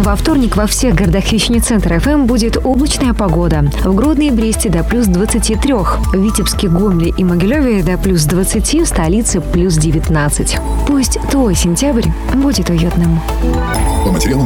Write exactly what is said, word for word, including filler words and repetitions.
Во вторник во всех городах Вещани-центр эф эм будет облачная погода. В Гродно и Бресте до плюс двадцати трёх, в Витебске, Гомеле и Могилеве до плюс двадцати, в столице плюс девятнадцать. Пусть твой сентябрь будет уютным. По материалам